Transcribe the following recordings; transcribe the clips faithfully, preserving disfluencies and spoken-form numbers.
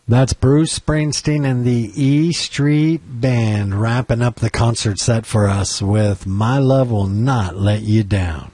That's Bruce Springsteen and the E Street Band wrapping up the concert set for us with My Love Will Not Let You Down.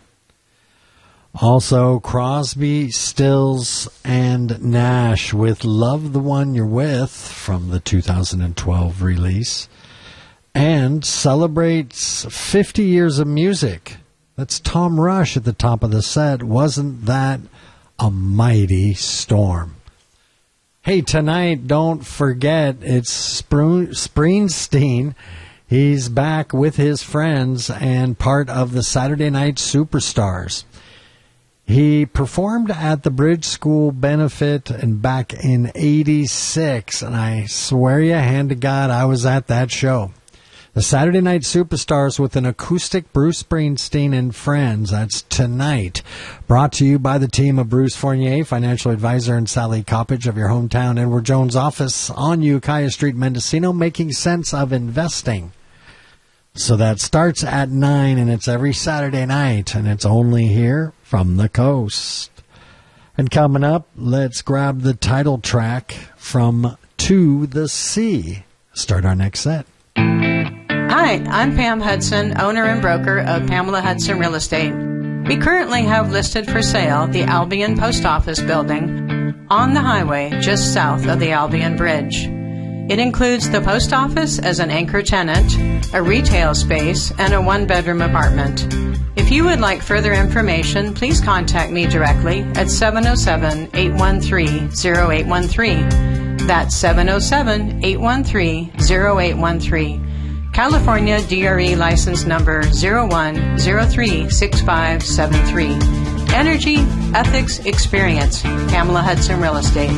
Also, Crosby, Stills, and Nash with Love the One You're With from the two thousand twelve release. And celebrates fifty years of music. That's Tom Rush at the top of the set. Wasn't that a mighty storm? Hey, tonight, don't forget, it's Spru- Springsteen. He's back with his friends and part of the Saturday Night Superstars. He performed at the Bridge School benefit and back in eighty-six, and I swear you, hand to God, I was at that show. The Saturday Night Superstars with an acoustic Bruce Springsteen and Friends. That's tonight. Brought to you by the team of Bruce Fournier, financial advisor, and Sally Coppage of your hometown Edward Jones office on Ukiah Street, Mendocino, making sense of investing. So that starts at nine, and it's every Saturday night, and it's only here from the coast. And coming up, let's grab the title track from To the Sea. Start our next set. Hi, I'm Pam Hudson, owner and broker of Pamela Hudson Real Estate. We currently have listed for sale the Albion Post Office building on the highway just south of the Albion Bridge. It includes the post office as an anchor tenant, a retail space, and a one-bedroom apartment. If you would like further information, please contact me directly at seven oh seven, eight one three, oh eight one three. That's seven oh seven, eight one three, oh eight one three. California D R E license number zero one zero three six five seven three. Energy, ethics, experience. Pamela Hudson Real Estate.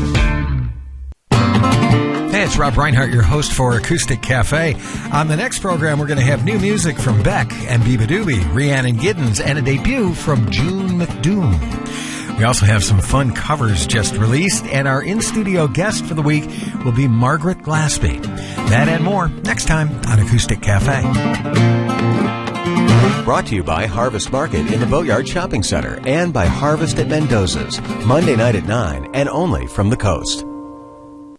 Hey, it's Rob Reinhart, your host for Acoustic Cafe. On the next program, we're going to have new music from Beck and Biba Doobie, Rhiannon Giddens, and a debut from June McDoom. We also have some fun covers just released, and our in-studio guest for the week will be Margaret Glaspie. That and more next time on Acoustic Cafe. Brought to you by Harvest Market in the Boatyard Shopping Center and by Harvest at Mendoza's, Monday night at nine and only from the coast.